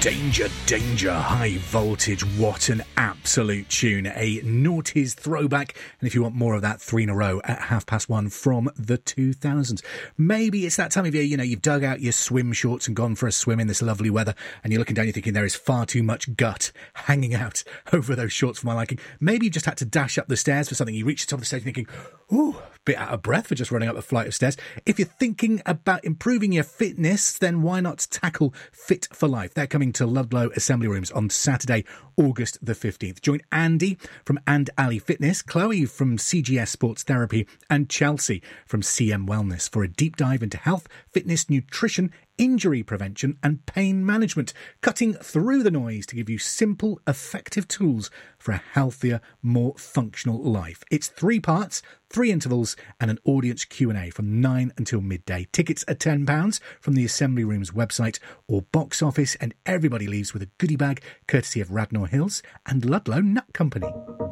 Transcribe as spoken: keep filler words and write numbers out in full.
Danger, danger, high voltage. What an absolute tune. A noughties throwback. And if you want more of that, three in a row at half past one from the two thousands. Maybe it's that time of year, you know, you've dug out your swim shorts and gone for a swim in this lovely weather, and you're looking down, you're thinking there is far too much gut hanging out over those shorts for my liking. Maybe you just had to dash up the stairs for something. You reach the top of the stairs thinking, ooh, bit out of breath for just running up a flight of stairs. If you're thinking about improving your fitness, then why not tackle Fit for Life? They're coming to Ludlow Assembly Rooms on Saturday, August the fifteenth. Join Andy from And Ali Fitness, Chloe from C G S Sports Therapy, and Chelsea from C M Wellness for a deep dive into health, fitness, nutrition, injury prevention and pain management, cutting through the noise to give you simple, effective tools for a healthier, more functional life. It's three parts, three intervals and an audience Q and A from nine until midday. Tickets are ten pounds from the Assembly Rooms website or box office, and everybody leaves with a goodie bag courtesy of Radnor Hills and Ludlow Nut Company.